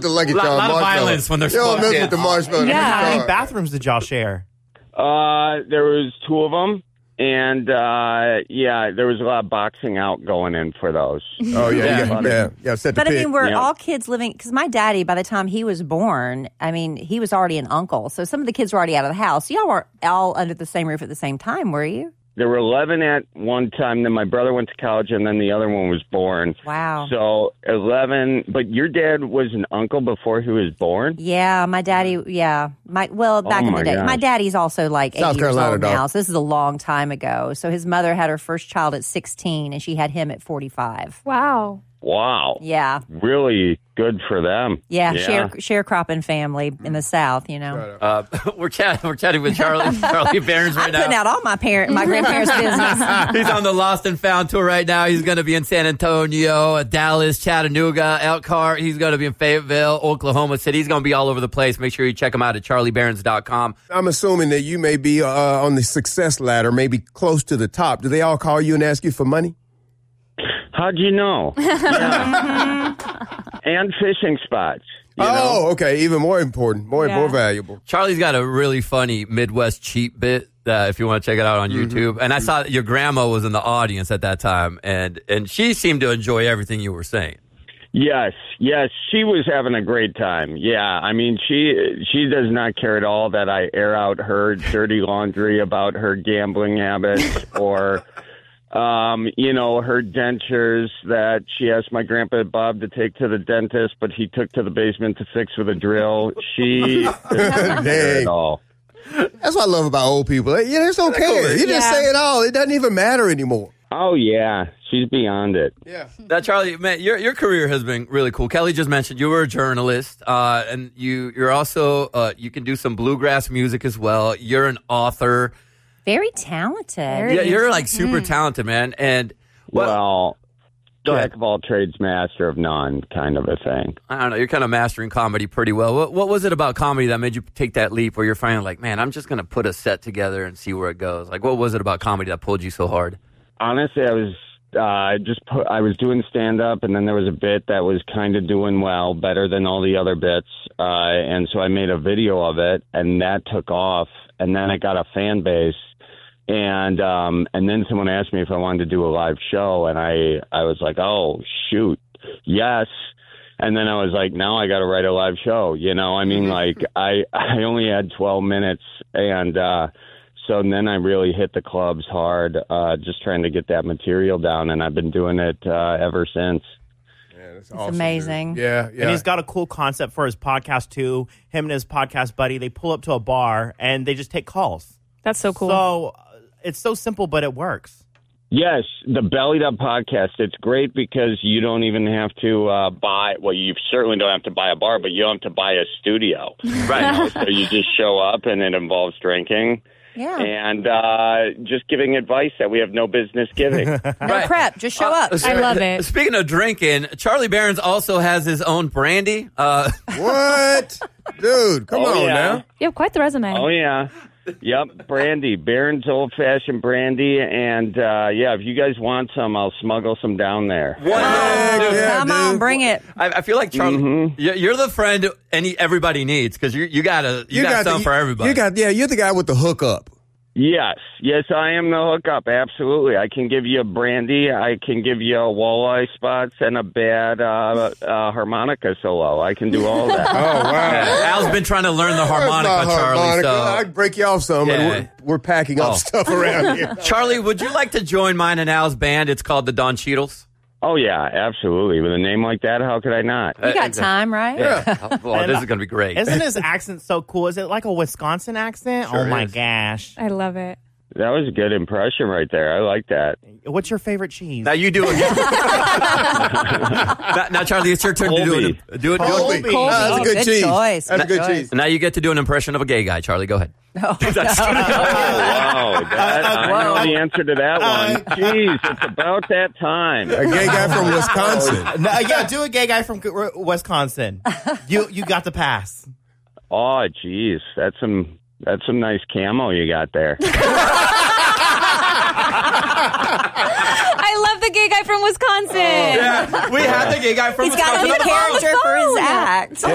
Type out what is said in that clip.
to look at y'all. A lot of violence when they're You don't small mess with the marshmallow. How many Yeah. bathrooms did y'all share? There was 2 of them. And, there was a lot of boxing out going in for those. Oh, yeah. Set the But I pit. mean, we're all kids living, because my daddy, by the time he was born, I mean, he was already an uncle. So some of the kids were already out of the house. Y'all were all under the same roof at the same time, were you? There were 11 at one time. Then my brother went to college, and then the other one was born. Wow. So 11. But your dad was an uncle before he was born? Yeah, my daddy, back in the day. gosh. My daddy's also like 80 South years Carolina, old dog. now, so this is a long time ago. So his mother had her first child at 16, and she had him at 45. Wow. Wow. Yeah. Really good for them. Yeah, sharecropping family in the South, you know. We're chatting with Charlie Behrens right I'm putting now. out all my grandparents' business. He's on the Lost and Found tour right now. He's going to be in San Antonio, Dallas, Chattanooga, Elkhart. He's going to be in Fayetteville, Oklahoma City. He's going to be all over the place. Make sure you check him out at charliebehrens.com. I'm assuming that you may be on the success ladder, maybe close to the top. Do they all call you and ask you for money? How'd you know? Yeah. And fishing spots. You know? Okay. Even more important, more valuable. Charlie's got a really funny Midwest cheat bit if you want to check it out on YouTube. And I saw that your grandma was in the audience at that time, and she seemed to enjoy everything you were saying. Yes, she was having a great time. Yeah, I mean, she does not care at all that I air out her dirty laundry about her gambling habits or, her dentures that she asked my grandpa Bob to take to the dentist, but he took to the basement to fix with a drill. She doesn't care at all. That's what I love about old people. You just don't care. You just say it all. It doesn't even matter anymore. Oh, yeah. She's beyond it. Yeah. Now, Charlie, man, your career has been really cool. Kelly just mentioned you were a journalist, and you're also you can do some bluegrass music as well. You're an author. Very talented. Yeah, you're like super talented, man. And Well, go ahead. jack of all trades, master of none kind of a thing. I don't know. You're kind of mastering comedy pretty well. What was it about comedy that made you take that leap where you're finally like, man, I'm just going to put a set together and see where it goes? Like, what was it about comedy that pulled you so hard? Honestly, I was I was doing stand up, and then there was a bit that was kind of doing well, better than all the other bits, and so I made a video of it, and that took off, and then I got a fan base, and then someone asked me if I wanted to do a live show, and I was like, oh shoot, yes. And then I was like, now I got to write a live show. I mean, like I only had 12 minutes, and so then I really hit the clubs hard, just trying to get that material down, and I've been doing it ever since. Yeah, that's It's amazing. Dude. Yeah. And he's got a cool concept for his podcast, too. Him and his podcast buddy, they pull up to a bar, and they just take calls. That's so cool. So it's so simple, but it works. Yes, the Bellied Up podcast. It's great because you don't even have to buy. Well, you certainly don't have to buy a bar, but you don't have to buy a studio, right? So you just show up, and it involves drinking. Yeah. And just giving advice that we have no business giving. No prep, just show up. I love it. Speaking of drinking, Charlie Behrens also has his own brandy. What? Dude, come on now. You have quite the resume. Oh, yeah. Yep, brandy. Barron's old-fashioned brandy. And, if you guys want some, I'll smuggle some down there. Come on, bring it. I feel like Charlie, you're the friend everybody needs because you got something for everybody. You're the guy with the hookup. Yes, I am the hookup. Absolutely. I can give you a brandy. I can give you a walleye spots and a bad harmonica solo. I can do all that. Oh, wow. Al's been trying to learn the harmonica, Charlie. So I'd break you off some, and we're packing up stuff around here. Charlie, would you like to join mine and Al's band? It's called the Don Cheadles. Oh, yeah, absolutely. With a name like that, how could I not? You got time, right? Yeah. Well, this is going to be great. Isn't his accent so cool? Is it like a Wisconsin accent? Sure my is. gosh. I love it. That was a good impression right there. I like that. What's your favorite cheese? Now you do it. now, Charlie, it's your turn to do it. Do it. Colby. That's a good cheese. Choice. That's a good cheese. Now you get to do an impression of a gay guy. Charlie, go ahead. Wow. I know the answer to that one. Jeez, it's about that time. A gay guy from Wisconsin. Do a gay guy from Wisconsin. You got the pass. Oh, jeez. That's some nice camo you got there. I love the gay guy from Wisconsin. Yeah, we had the gay guy from He's got a Wisconsin. new character for his act.